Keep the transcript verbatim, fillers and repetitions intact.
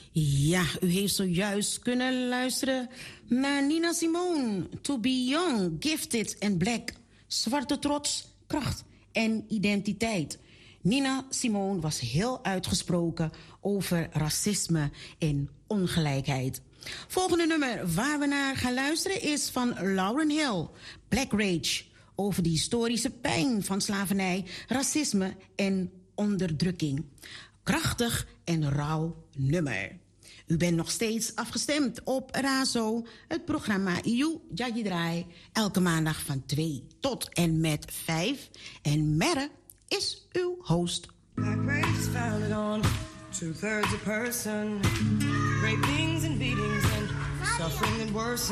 Ja, u heeft zojuist kunnen luisteren naar Nina Simone. To be young, gifted and black. Zwarte trots, kracht en identiteit. Nina Simone was heel uitgesproken over racisme en ongelijkheid. Volgende nummer waar we naar gaan luisteren is van Lauryn Hill, Black Rage. Over de historische pijn van slavernij, racisme en onderdrukking. Krachtig en rauw nummer. U bent nog steeds afgestemd op Razo, het programma You Jagi Draai, elke maandag van twee tot en met vijf. En Merre is uw host. Black rage is founded on two-thirds a person, rapings and beatings and suffering and worse.